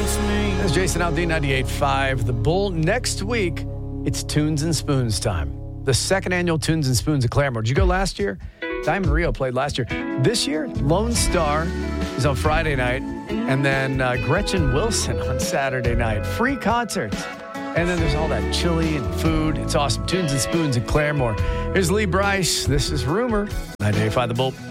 against me. That's Jason Aldean, 98.5. The Bull. Next week, it's Tunes and Spoons time. The second annual Tunes and Spoons of Claremore. Did you go last year? Diamond Rio played last year. This year, Lone Star is on Friday night, and then Gretchen Wilson on Saturday night. Free concerts. And then there's all that chili and food. It's awesome. Tunes and Spoons in Claremore. Here's Lee Bryce. This is Rumor. 98.5 The Bull.